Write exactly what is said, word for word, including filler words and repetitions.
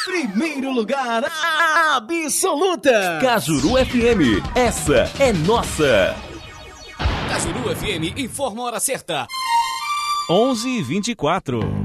Primeiro lugar absoluta. Cajuru F M, essa é nossa. Cajuru F M informa a hora certa. onze e vinte e quatro.